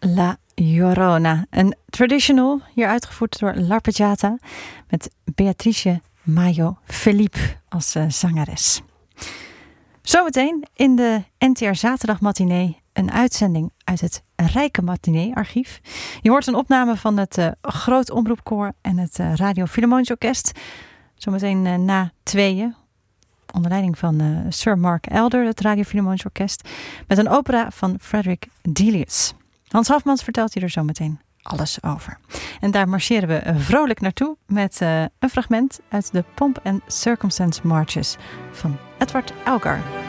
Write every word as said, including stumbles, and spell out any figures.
La Llorona. Een traditional, hier uitgevoerd door L'Arpeggiata met Beatrice Mayo Felipe als uh, zangeres. Zometeen in de N T R Zaterdagmatinee een uitzending uit het Rijke Matinee-archief. Je hoort een opname van het uh, Groot Omroepkoor en het uh, Radio Philharmonisch Orkest. Zometeen uh, na tweeën, onder leiding van uh, Sir Mark Elder, het Radio Philharmonisch Orkest, met een opera van Frederick Delius. Hans Hofmans vertelt hier er zometeen alles over. En daar marcheren we uh, vrolijk naartoe met uh, een fragment uit de Pomp and Circumstance Marches van Edward Elgar.